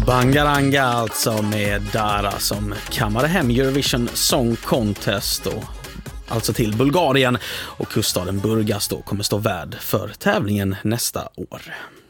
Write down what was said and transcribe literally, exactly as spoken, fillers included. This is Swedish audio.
Bangaranga alltså med Dara som kammade hem Eurovision Song Contest då, alltså till Bulgarien, och kuststaden Burgas då kommer stå värd för tävlingen nästa år.